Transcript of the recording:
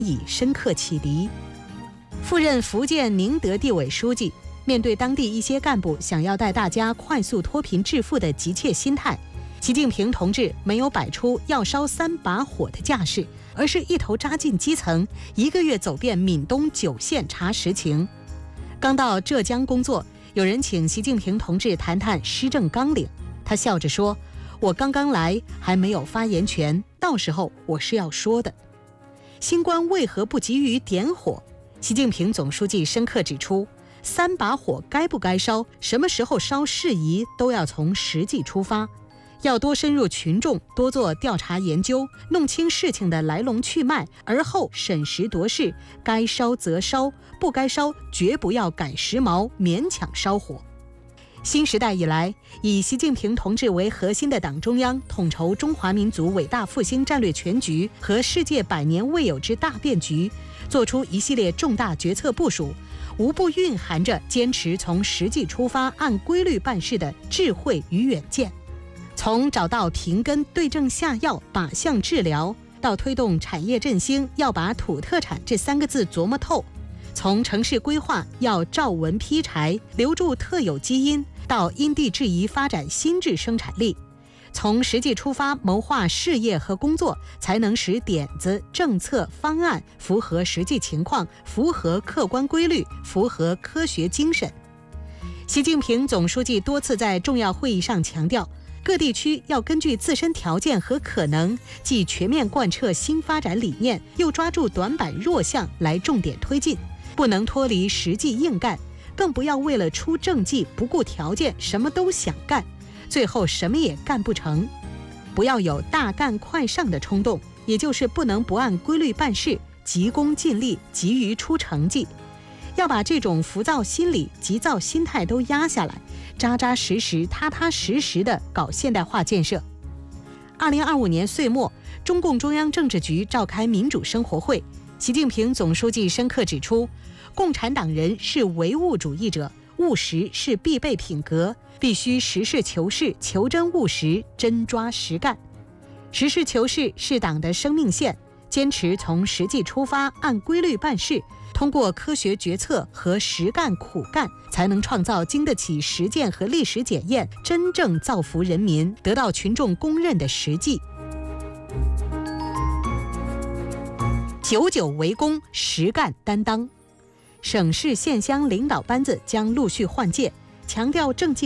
已深刻启迪。赴任福建宁德地委书记，面对当地一些干部想要带大家快速脱贫致富的急切心态，习近平同志没有摆出要烧3把火的架势，而是一头扎进基层，1个月走遍闽东9县查实情。刚到浙江工作，有人请习近平同志谈谈施政纲领，他笑着说：“我刚刚来，还没有发言权，到时候我是要说的。”新官为何不急于点火？习近平总书记深刻指出，3把火该不该烧，什么时候烧适宜，都要从实际出发，要多深入群众，多做调查研究，弄清事情的来龙去脉，而后审时度势，该烧则烧，不该烧绝不要赶时髦，勉强烧火。新时代以来，以习近平同志为核心的党中央统筹中华民族伟大复兴战略全局和世界100年未有之大变局，做出一系列重大决策部署，无不蕴含着坚持从实际出发、按规律办事的智慧与远见。从找到贫根、对症下药、靶向治疗，到推动产业振兴，要把土特产这3个字琢磨透；从城市规划要照文劈柴，留住特有基因，到因地制宜发展新质生产力。从实际出发谋划事业和工作，才能使点子、政策、方案符合实际情况，符合客观规律，符合科学精神。习近平总书记多次在重要会议上强调，各地区要根据自身条件和可能，既全面贯彻新发展理念，又抓住短板弱项来重点推进，不能脱离实际硬干，更不要为了出政绩不顾条件，什么都想干，最后什么也干不成。不要有大干快上的冲动，也就是不能不按规律办事，急功近利，急于出成绩。要把这种浮躁心理、急躁心态都压下来，扎扎实实、踏踏实实地搞现代化建设。2025年岁末，中共中央政治局召开民主生活会，习近平总书记深刻指出，共产党人是唯物主义者，务实是必备品格，必须实事求是、求真务实、真抓实干。实事求是是党的生命线，坚持从实际出发，按规律办事，通过科学决策和实干苦干，才能创造经得起实践和历史检验，真正造福人民，得到群众公认的实际。久为功，实干担当。省市县乡领导班子将陆续换届，强调政绩